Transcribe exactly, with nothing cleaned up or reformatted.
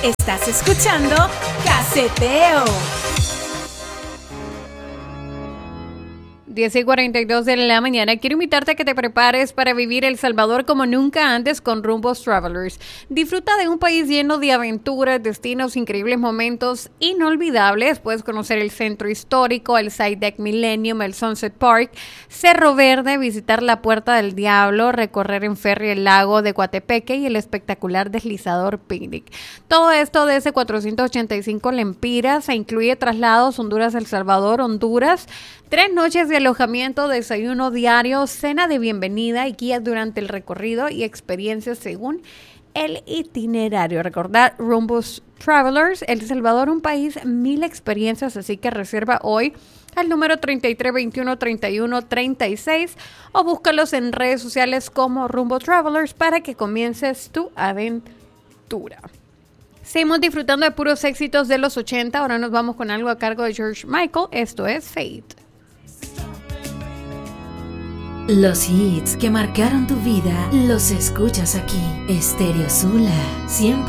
Estás escuchando Caseteo. diez y cuarenta y dos de la mañana. Quiero invitarte a que te prepares para vivir El Salvador como nunca antes con Rumbos Travelers. Disfruta de un país lleno de aventuras, destinos, increíbles momentos inolvidables. Puedes conocer el centro histórico, el Side Deck Millennium, el Sunset Park, Cerro Verde, visitar la Puerta del Diablo, recorrer en ferry el lago de Coatepeque y el espectacular deslizador Picnic. Todo esto desde cuatrocientos ochenta y cinco lempiras. Se incluye traslados Honduras-El Salvador, Honduras, tres noches de alojamiento, desayuno diario, cena de bienvenida y guías durante el recorrido y experiencias según el itinerario. Recordar, Rumbos Travelers, El Salvador, un país, mil experiencias, así que reserva hoy al número treinta y tres veintiuno treinta y uno treinta y seis o búscalos en redes sociales como Rumbos Travelers para que comiences tu aventura. Seguimos disfrutando de puros éxitos de los ochenta, ahora nos vamos con algo a cargo de George Michael, esto es Fate. Los hits que marcaron tu vida los escuchas aquí. Estéreo Sula, siempre